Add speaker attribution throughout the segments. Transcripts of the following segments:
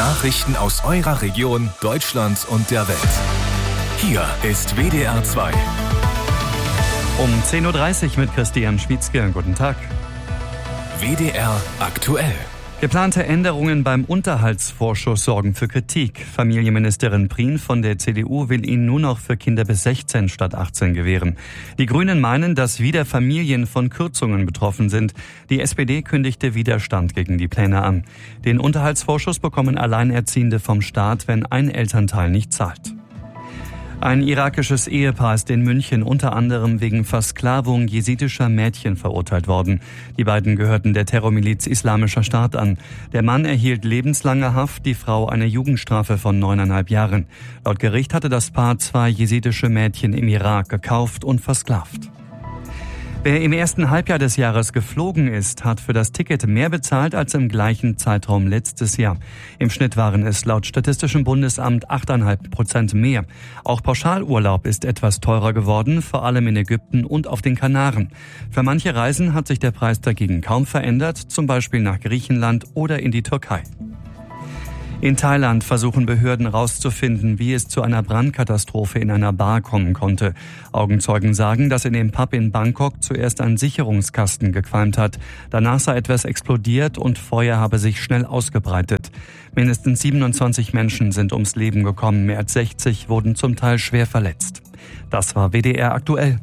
Speaker 1: Nachrichten aus eurer Region, Deutschland und der Welt. Hier ist WDR 2.
Speaker 2: Um 10.30 Uhr mit Christian Schwietzke. Guten Tag.
Speaker 1: WDR aktuell.
Speaker 2: Geplante Änderungen beim Unterhaltsvorschuss sorgen für Kritik. Familienministerin Prien von der CDU will ihn nur noch für Kinder bis 16 statt 18 gewähren. Die Grünen meinen, dass wieder Familien von Kürzungen betroffen sind. Die SPD kündigte Widerstand gegen die Pläne an. Den Unterhaltsvorschuss bekommen Alleinerziehende vom Staat, wenn ein Elternteil nicht zahlt. Ein irakisches Ehepaar ist in München unter anderem wegen Versklavung jesidischer Mädchen verurteilt worden. Die beiden gehörten der Terrormiliz Islamischer Staat an. Der Mann erhielt lebenslange Haft, die Frau eine Jugendstrafe von 9,5 Jahren. Laut Gericht hatte das Paar 2 jesidische Mädchen im Irak gekauft und versklavt. Wer im ersten Halbjahr des Jahres geflogen ist, hat für das Ticket mehr bezahlt als im gleichen Zeitraum letztes Jahr. Im Schnitt waren es laut Statistischem Bundesamt 8,5% mehr. Auch Pauschalurlaub ist etwas teurer geworden, vor allem in Ägypten und auf den Kanaren. Für manche Reisen hat sich der Preis dagegen kaum verändert, zum Beispiel nach Griechenland oder in die Türkei. In Thailand versuchen Behörden herauszufinden, wie es zu einer Brandkatastrophe in einer Bar kommen konnte. Augenzeugen sagen, dass in dem Pub in Bangkok zuerst ein Sicherungskasten gequalmt hat. Danach sei etwas explodiert und Feuer habe sich schnell ausgebreitet. Mindestens 27 Menschen sind ums Leben gekommen, mehr als 60 wurden zum Teil schwer verletzt. Das war WDR aktuell.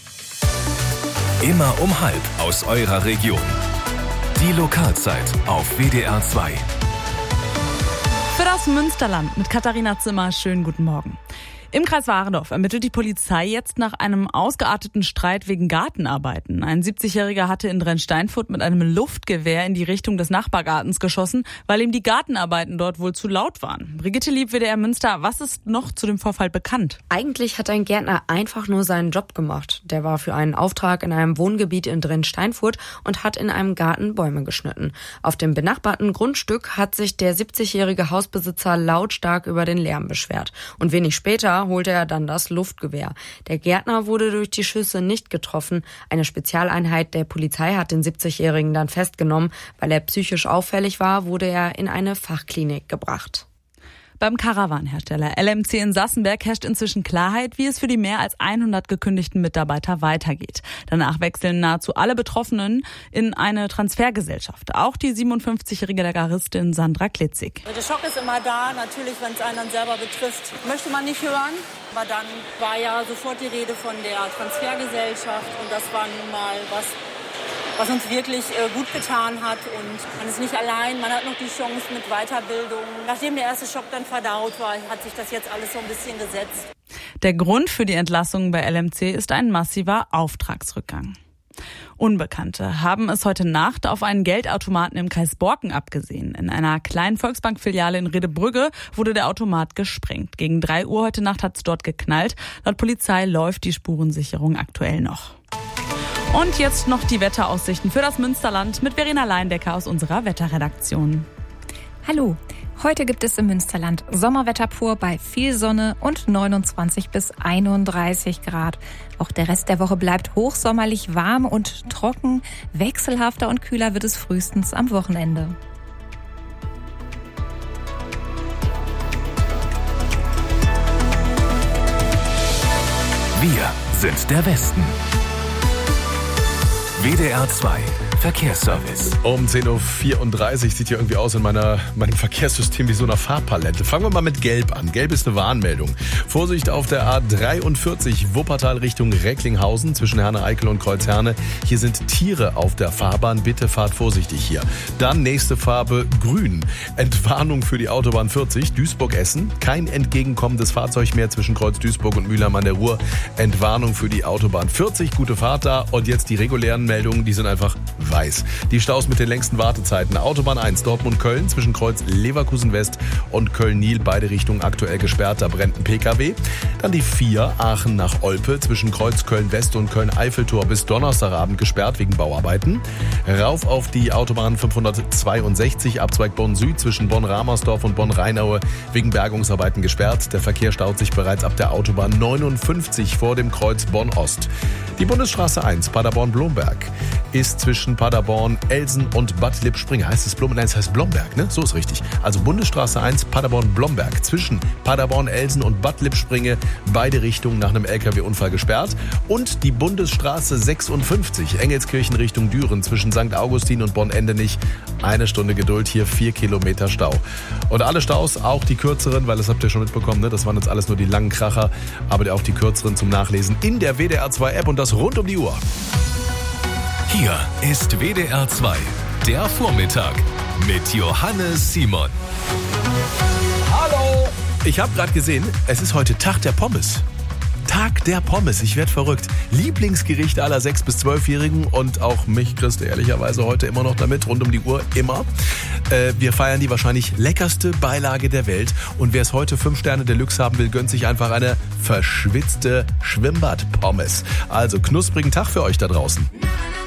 Speaker 1: Immer um 12:30 aus eurer Region. Die Lokalzeit auf WDR 2.
Speaker 3: Für das Münsterland mit Katharina Zimmer. Schönen guten Morgen. Im Kreis Warendorf ermittelt die Polizei jetzt nach einem ausgearteten Streit wegen Gartenarbeiten. Ein 70-Jähriger hatte in Drensteinfurt mit einem Luftgewehr in die Richtung des Nachbargartens geschossen, weil ihm die Gartenarbeiten dort wohl zu laut waren. Brigitte Lieb, WDR Münster, was ist noch zu dem Vorfall bekannt?
Speaker 4: Eigentlich hat ein Gärtner einfach nur seinen Job gemacht. Der war für einen Auftrag in einem Wohngebiet in Drensteinfurt und hat in einem Garten Bäume geschnitten. Auf dem benachbarten Grundstück hat sich der 70-jährige Hausbesitzer lautstark über den Lärm beschwert. Und wenig später holte er dann das Luftgewehr. Der Gärtner wurde durch die Schüsse nicht getroffen. Eine Spezialeinheit der Polizei hat den 70-Jährigen dann festgenommen. Weil er psychisch auffällig war, wurde er in eine Fachklinik gebracht.
Speaker 3: Beim Caravan-Hersteller LMC in Sassenberg herrscht inzwischen Klarheit, wie es für die mehr als 100 gekündigten Mitarbeiter weitergeht. Danach wechseln nahezu alle Betroffenen in eine Transfergesellschaft. Auch die 57-jährige Lageristin Sandra Klitzig.
Speaker 5: Der Schock ist immer da, natürlich, wenn es einen dann selber betrifft, möchte man nicht hören. Aber dann war ja sofort die Rede von der Transfergesellschaft und das war nun mal was uns wirklich gut getan hat. Und man ist nicht allein, man hat noch die Chance mit Weiterbildung. Nachdem der erste Schock dann verdaut war, hat sich das jetzt alles so ein bisschen gesetzt.
Speaker 3: Der Grund für die Entlassung bei LMC ist ein massiver Auftragsrückgang. Unbekannte haben es heute Nacht auf einen Geldautomaten im Kreis Borken abgesehen. In einer kleinen Volksbankfiliale in Riederbrügge wurde der Automat gesprengt. Gegen 3 Uhr heute Nacht hat es dort geknallt. Laut Polizei läuft die Spurensicherung aktuell noch. Und jetzt noch die Wetteraussichten für das Münsterland mit Verena Leindecker aus unserer Wetterredaktion.
Speaker 6: Hallo, heute gibt es im Münsterland Sommerwetter pur bei viel Sonne und 29 bis 31 Grad. Auch der Rest der Woche bleibt hochsommerlich warm und trocken. Wechselhafter und kühler wird es frühestens am Wochenende.
Speaker 1: Wir sind der Westen. WDR 2 Verkehrsservice.
Speaker 7: Um 10.34 Uhr sieht hier irgendwie aus in meinem Verkehrssystem wie so einer Farbpalette. Fangen wir mal mit Gelb an. Gelb ist eine Warnmeldung. Vorsicht auf der A43 Wuppertal Richtung Recklinghausen zwischen Herne-Eickel und Kreuzherne. Hier sind Tiere auf der Fahrbahn. Bitte fahrt vorsichtig hier. Dann nächste Farbe Grün. Entwarnung für die Autobahn 40 Duisburg-Essen. Kein entgegenkommendes Fahrzeug mehr zwischen Kreuz Duisburg und Mülheim an der Ruhr. Entwarnung für die Autobahn 40. Gute Fahrt da. Und jetzt die regulären Meldungen. Die sind einfach weiß. Die Staus mit den längsten Wartezeiten. Autobahn 1 Dortmund-Köln zwischen Kreuz Leverkusen-West und Köln-Nil. Beide Richtungen aktuell gesperrt. Da brennt ein PKW. Dann die 4 Aachen nach Olpe zwischen Kreuz Köln-West und Köln-Eiffeltor bis Donnerstagabend gesperrt wegen Bauarbeiten. Rauf auf die Autobahn 562 Abzweig Bonn-Süd zwischen Bonn-Ramersdorf und Bonn-Rheinaue wegen Bergungsarbeiten gesperrt. Der Verkehr staut sich bereits ab der Autobahn 59 vor dem Kreuz Bonn-Ost. Die Bundesstraße 1 Paderborn-Blomberg ist zwischen Paderborn, Elsen und Bad Lippspringe. Heißt es Blomberg? Nein, es heißt Blomberg, ne? So ist richtig. Also Bundesstraße 1, Paderborn-Blomberg. Zwischen Paderborn, Elsen und Bad Lippspringe. Beide Richtungen nach einem LKW-Unfall gesperrt. Und die Bundesstraße 56, Engelskirchen Richtung Düren. Zwischen St. Augustin und Bonn-Endenich. 1 Stunde Geduld, hier 4 Kilometer Stau. Und alle Staus, auch die kürzeren, weil das habt ihr schon mitbekommen, ne? Das waren jetzt alles nur die langen Kracher. Aber auch die kürzeren zum Nachlesen in der WDR 2 App und das rund um die Uhr.
Speaker 1: Hier ist WDR 2, der Vormittag mit Johannes Simon.
Speaker 7: Hallo! Ich habe gerade gesehen, es ist heute Tag der Pommes. Tag der Pommes, ich werde verrückt. Lieblingsgericht aller 6- bis 12-Jährigen und auch mich kriegst du ehrlicherweise heute immer noch damit, rund um die Uhr, immer. Wir feiern die wahrscheinlich leckerste Beilage der Welt und wer es heute 5 Sterne Deluxe haben will, gönnt sich einfach eine verschwitzte Schwimmbad-Pommes. Also knusprigen Tag für euch da draußen.